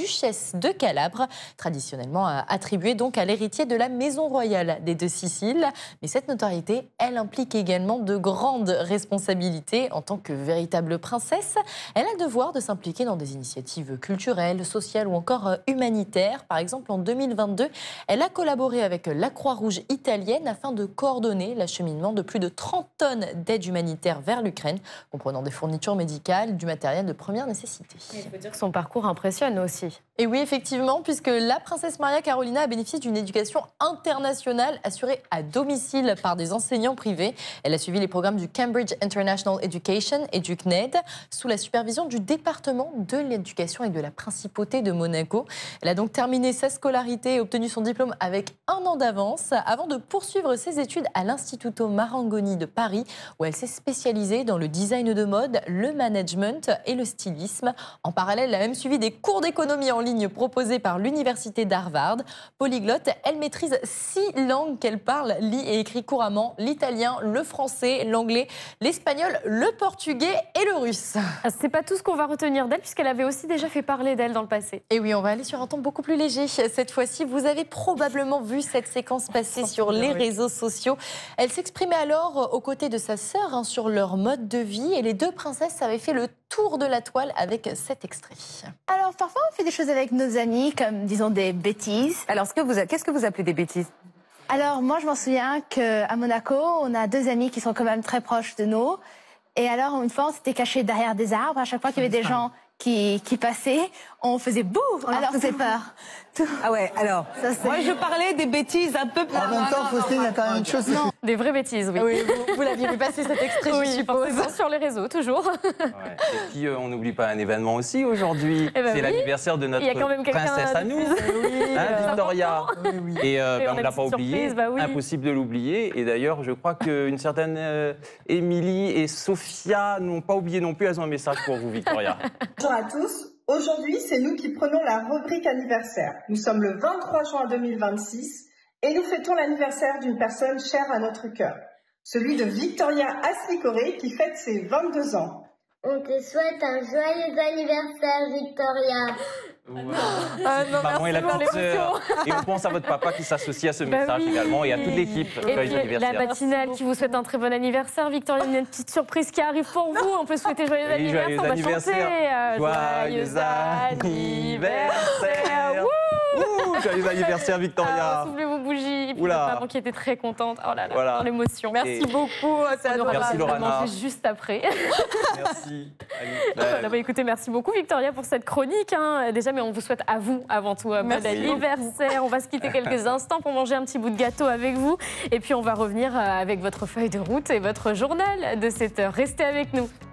duchesse de Calabre, traditionnellement attribuée donc à l'héritier de la maison royale des Deux Siciles. Mais cette notoriété, elle implique également de grandes responsabilités. En tant que véritable princesse, elle a le devoir de s'impliquer dans des initiatives culturelles, sociales ou encore humanitaires. Par exemple, en 2022, elle a collaboré avec la Croix-Rouge italienne afin de coordonner l'acheminement de plus de 30 tonnes d'aide humanitaire vers l'Ukraine, comprenant des fournitures médicales, du matériel de première nécessité. Il faut dire que son parcours impressionne aussi. Et oui, effectivement, puisque la princesse Maria Carolina a bénéficié d'une éducation internationale assurée à domicile par des enseignants privés. Elle a suivi les programmes du Cambridge International Education et du CNED sous la supervision du département de l'éducation et de la principauté de Monaco. Elle a donc terminé sa scolarité et obtenu son diplôme avec 1 an d'avance avant de poursuivre ses études à l'Instituto Marangoni de Paris où elle s'est spécialisée dans le design de mode, le management et le stylisme. En parallèle, elle a même suivi des cours d'économie en ligne proposés par l'université d'Harvard. Polyglotte, elle maîtrise 6 langues qu'elle parle, lit et écrit couramment: l'italien, le français, l'anglais, l'espagnol, le portugais et le russe. C'est pas tout ce qu'on va retenir d'elle, puisqu'elle avait aussi déjà fait parler d'elle dans le passé. Et oui, on va aller sur un ton beaucoup plus léger. Cette fois-ci, vous avez probablement vu cette séquence passer sur les réseaux sociaux. Elle s'exprimait alors aux côtés de sa sœur sur leur mode de vie. Et les deux princesses avaient fait le tour de la toile avec cet extrait. Alors, parfois, on fait des choses avec nos amis, comme, disons, des bêtises. Alors, qu'est-ce que vous appelez des bêtises? Alors, moi, je m'en souviens qu'à Monaco, on a 2 amis qui sont quand même très proches de nous. Et alors, une fois, on s'était cachés derrière des arbres. À chaque fois qu'il y avait des gens qui passaient, on faisait bouh, on leur faisait peur. Ah ouais, alors, moi je parlais des bêtises un peu... En même temps, Faustine, il y a quand même une chose... Non, des vraies bêtises, oui. Oui, vous l'aviez vu passer cet extrait, oui, je suppose. sur les réseaux, toujours. Ouais. Et puis, on n'oublie pas un événement aussi aujourd'hui. Eh ben c'est l'anniversaire de notre princesse à nous, Victoria. Et on ne l'a pas oublié, impossible de l'oublier. Et d'ailleurs, je crois qu'une certaine Émilie et Sophia n'ont pas oublié non plus. Elles ont un message pour vous, Victoria. Bonjour à tous. Aujourd'hui, c'est nous qui prenons la rubrique anniversaire. Nous sommes le 23 juin 2026 et nous fêtons l'anniversaire d'une personne chère à notre cœur, celui de Victoria Aslicoré qui fête ses 22 ans. On te souhaite un joyeux anniversaire, Victoria. Wow. Maman et la petite sœur. Et on pense à votre papa qui s'associe à ce message également et à toute l'équipe. Et puis la matinale qui vous souhaite un très bon anniversaire. Victoria, il y a une petite surprise qui arrive pour vous. On peut souhaiter joyeux anniversaire. Joyeux anniversaire. Joyeux anniversaire. Joyeux anniversaire, Victoria. Soufflez vos bougies. Et puis votre maman qui était très contente. Oh là là, voilà. L'émotion. Merci beaucoup. Merci Laurana. Juste après. Merci. Écoutez, merci beaucoup Victoria pour cette chronique. Déjà, mais on vous souhaite à vous avant tout un bon anniversaire. On va se quitter quelques instants pour manger un petit bout de gâteau avec vous. Et puis on va revenir avec votre feuille de route et votre journal de 7 heures. Restez avec nous.